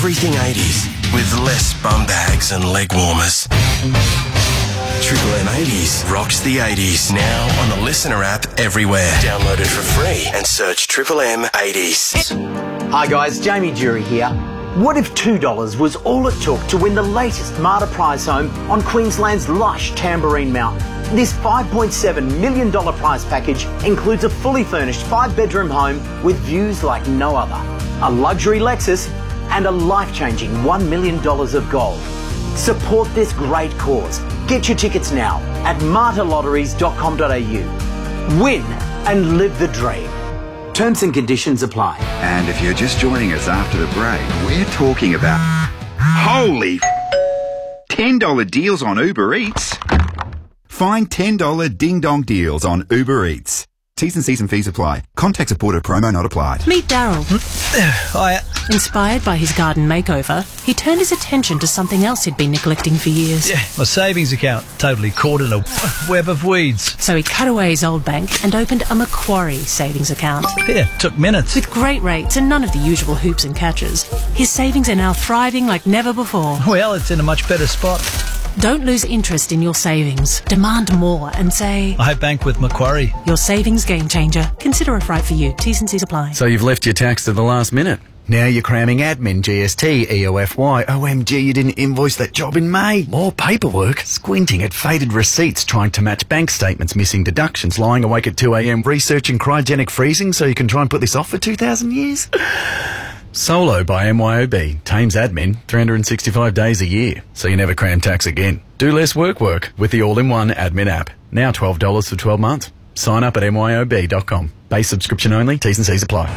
everything 80s with less bum bags and leg warmers. Triple M 80s rocks the 80s now on the Listener app everywhere. Download it for free and search Triple M 80s. Hi guys, Jamie Jury here. What if $2 was all it took to win the latest Marta prize home on Queensland's lush Tamborine Mountain? This $5.7 million prize package includes a fully furnished 5-bedroom home with views like no other, a luxury Lexus and a life-changing $1 million of gold. Support this great cause. Get your tickets now at martalotteries.com.au. Win and live the dream. Terms and conditions apply. And if you're just joining us after the break, we're talking about holy $10 deals on Uber Eats. Find $10 ding-dong deals on Uber Eats. T's and C's and fees apply. Contact supported promo not applied. Meet Daryl. Hiya. Inspired by his garden makeover, he turned his attention to something else he'd been neglecting for years. Yeah, my savings account. Totally caught in a web of weeds. So he cut away his old bank and opened a Macquarie savings account. Yeah, took minutes. With great rates and none of the usual hoops and catches, his savings are now thriving like never before. Well, it's in a much better spot. Don't lose interest in your savings. Demand more and say, I bank with Macquarie. Your savings game changer. Consider if right for you. T's and C's apply. So you've left your tax to the last minute. Now you're cramming admin, GST, EOFY. OMG, you didn't invoice that job in May. More paperwork. Squinting at faded receipts, trying to match bank statements, missing deductions, lying awake at 2 a.m, researching cryogenic freezing so you can try and put this off for 2,000 years. Solo by MYOB. Tames admin 365 days a year, so you never cram tax again. Do less work with the all-in-one admin app. Now $12 for 12 months. Sign up at myob.com. Base subscription only. T's and C's apply.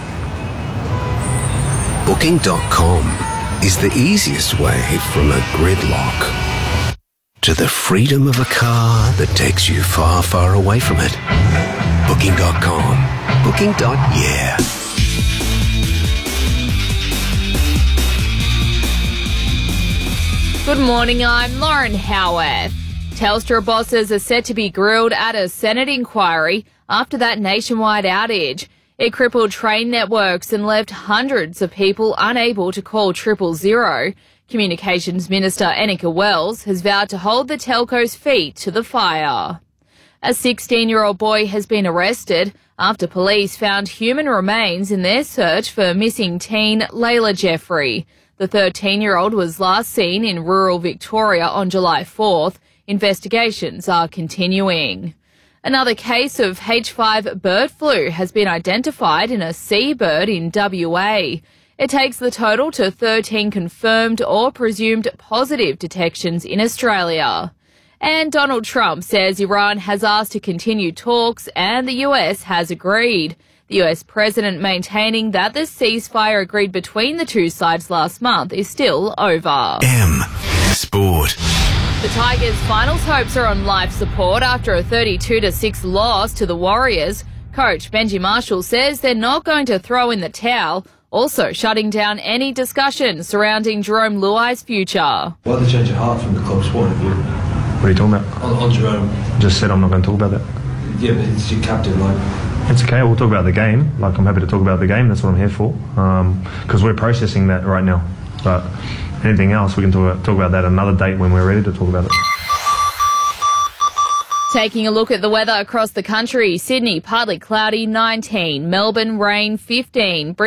Booking.com is the easiest way from a gridlock to the freedom of a car that takes you far, far away from it. Booking.com. Booking.yeah. Good morning, I'm Lauren Howarth. Telstra bosses are set to be grilled at a Senate inquiry after that nationwide outage. It crippled train networks and left hundreds of people unable to call 000. Communications Minister Annika Wells has vowed to hold the telco's feet to the fire. A 16-year-old boy has been arrested after police found human remains in their search for missing teen Layla Jeffrey. The 13-year-old was last seen in rural Victoria on July 4th. Investigations are continuing. Another case of H5 bird flu has been identified in a seabird in WA. It takes the total to 13 confirmed or presumed positive detections in Australia. And Donald Trump says Iran has asked to continue talks and the US has agreed. The US president maintaining that the ceasefire agreed between the two sides last month is still over. M. Sport. The Tigers' finals hopes are on life support after a 32-6 loss to the Warriors. Coach Benji Marshall says they're not going to throw in the towel, also shutting down any discussion surrounding Jerome Luai's future. Why the change of heart from the club's point of view? What are you talking about? On Jerome. Just said I'm not going to talk about that. Yeah, but it's your captain, like. It's okay, we'll talk about the game. Like, I'm happy to talk about the game, that's what I'm here for. Because we're processing that right now. But anything else, we can talk about that another date when we're ready to talk about it. Taking a look at the weather across the country, Sydney partly cloudy 19, Melbourne rain 15,